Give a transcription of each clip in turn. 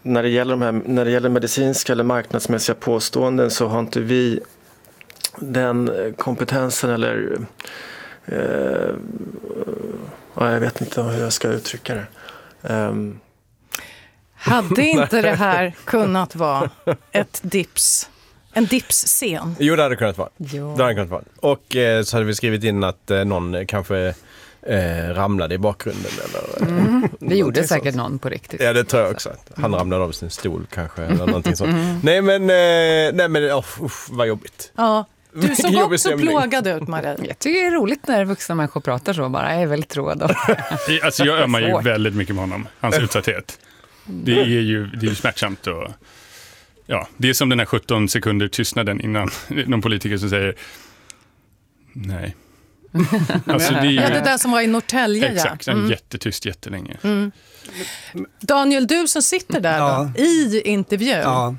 när det gäller medicinska eller marknadsmässiga påståenden så har inte vi den kompetensen eller jag vet inte hur jag ska uttrycka det. Hade inte det här kunnat vara en dipsscen? Jo, det hade kunnat vara. Jo. Det hade kunnat vara. Och så hade vi skrivit in att någon kanske ramlade i bakgrunden. Eller, det gjorde säkert någon på riktigt. Ja, det tror jag också. Han ramlade av sin stol kanske. Eller någonting sånt. Nej, men vad jobbigt. Ja. Du såg också plågad ut, Marie. Jag tycker det är roligt när vuxna människor pratar så bara. Jag är väldigt tråd. Alltså jag ömmar ju väldigt mycket med honom. Hans utsatthet. Det är ju smärtsamt. Och, ja, det är som den här 17 sekunder tystnaden innan någon politiker som säger nej. Alltså, det är ju, det där som var i Norrtälje. Exakt, jättetyst jättelänge. Daniel, du som sitter där då, i intervjun. Ja.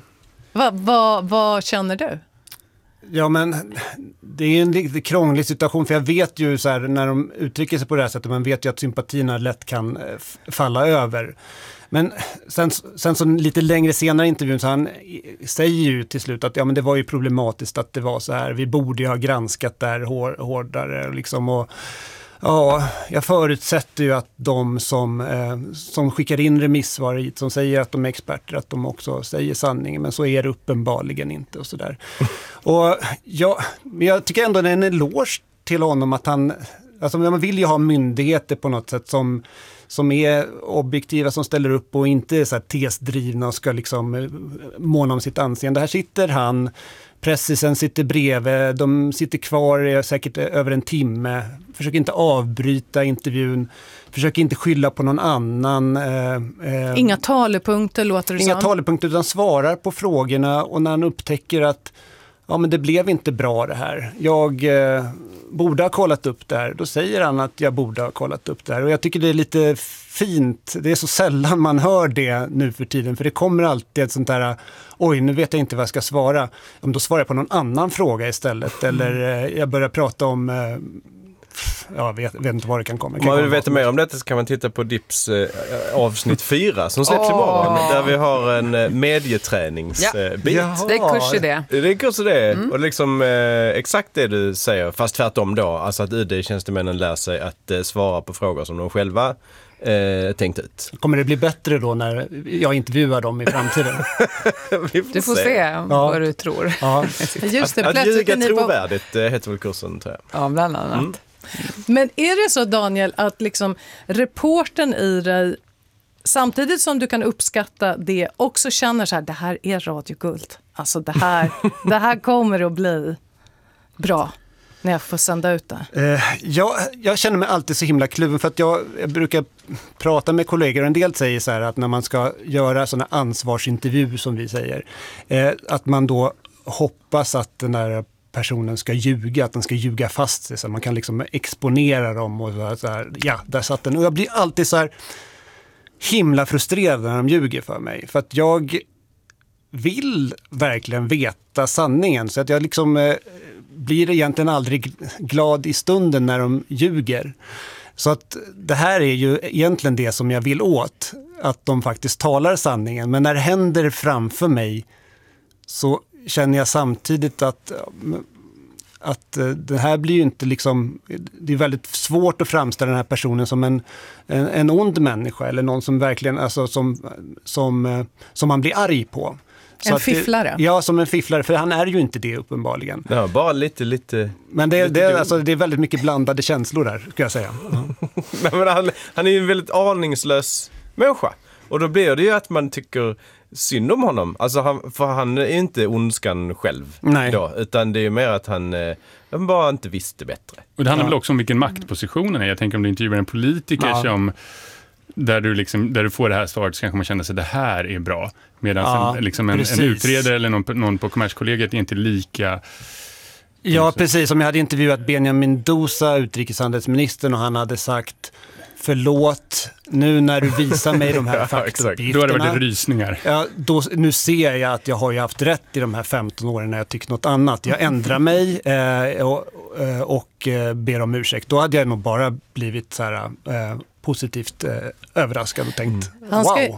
Vad känner du? Ja, men det är en lite krånglig situation, för jag vet ju så här, när de uttrycker sig på det här sättet, man vet ju att sympatierna lätt kan falla över. Men sen så lite längre senare i intervjun så han säger ju till slut att men det var ju problematiskt att det var så här, vi borde ju ha granskat där hårdare liksom, och jag förutsätter ju att de som skickar in remissvar hit, som säger att de är experter, att de också säger sanningen, men så är det uppenbarligen inte och sådär. Och jag tycker ändå det är en eloge till honom att man vill ju ha myndigheter på något sätt som är objektiva, som ställer upp och inte är så här tesdrivna och ska liksom måna om sitt anseende. Här sitter han, pressisen sitter bredvid, de sitter kvar säkert över en timme, försöker inte avbryta intervjun, försöker inte skylla på någon annan. Inga talepunkter låter det som. Inga talepunkter, utan svarar på frågorna, och när han upptäcker att men det blev inte bra det här, jag borde ha kollat upp det här, då säger han att jag borde ha kollat upp det här. Och jag tycker det är lite fint, det är så sällan man hör det nu för tiden, för det kommer alltid ett sånt där, nu vet jag inte vad jag ska svara, då svarar jag på någon annan fråga istället, eller jag börjar prata om jag vet inte vad det kan komma. Om man vill veta mer om detta så kan man titta på Dips avsnitt 4 som släpps imorgon, där vi har en medieträningsbit. Det är kurs i det. Det är kurs i det. Och liksom exakt det du säger, fast tvärtom då. Alltså att UD-tjänstemännen lär sig att svara på frågor som de själva tänkt ut. Kommer det bli bättre då när jag intervjuar dem i framtiden? Du får se vad du tror. Ja. Just det, att ljuga trovärdigt heter väl kursen, tror jag. Ja, bland annat. Men är det så, Daniel, att liksom reportern i dig, samtidigt som du kan uppskatta det, också känner så här, det här är radioguld. Alltså det här kommer att bli bra när jag får sända ut det. Jag känner mig alltid så himla kluven, för att jag brukar prata med kollegor, och en del säger så här att när man ska göra sådana ansvarsintervjuer som vi säger, att man då hoppas att den där personen ska ljuga, att den ska ljuga fast sig, så man kan liksom exponera dem och så här, där satt den. Och jag blir alltid så här himla frustrerad när de ljuger för mig, för att jag vill verkligen veta sanningen, så att jag liksom blir egentligen aldrig glad i stunden när de ljuger. Så att det här är ju egentligen det som jag vill åt, att de faktiskt talar sanningen, men när det händer framför mig så känner jag samtidigt att det här blir ju inte liksom, det är väldigt svårt att framställa den här personen som en ond människa, eller någon som verkligen, alltså som man blir arg på. En fifflare. Som en fifflare, för han är ju inte det uppenbarligen. Ja, bara lite. Men det är väldigt mycket blandade känslor där, ska jag säga. Men han är ju en väldigt aningslös människa. Och då blir det ju att man tycker synd om honom. Alltså för han är inte ondskan själv. Nej. Då, utan det är mer att han bara inte visste bättre. Och det handlar väl också om vilken maktpositionen är. Jag tänker om du intervjuar en politiker som där du får det här svaret, så kanske man känner sig det här är bra. Medan en utredare eller någon på Kommerskollegiet är inte lika. Ja, precis. Om jag hade intervjuat Benjamin Dosa, utrikeshandelsministern, och han hade sagt förlåt, nu när du visar mig de här faktauppgifterna. Då har det varit rysningar. Ja, nu ser jag att jag har ju haft rätt i de här 15 åren när jag tyckt något annat. Jag ändrar mig och ber om ursäkt. Då hade jag nog bara blivit så här positivt överraskad och tänkt, wow.